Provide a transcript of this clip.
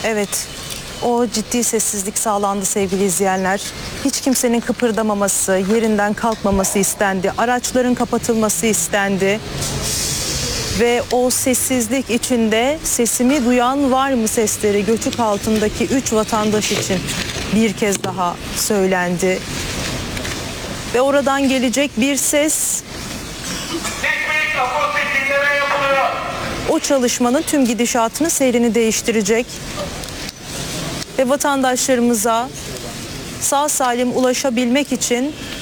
Evet, o ciddi sessizlik sağlandı sevgili izleyenler. Hiç kimsenin kıpırdamaması, yerinden kalkmaması istendi. Araçların kapatılması istendi. Ve o sessizlik içinde sesimi duyan var mı sesleri göçük altındaki 3 vatandaş için bir kez daha söylendi. Ve oradan gelecek bir ses o çalışmanın tüm gidişatını, seyrini değiştirecek. Ve vatandaşlarımıza sağ salim ulaşabilmek için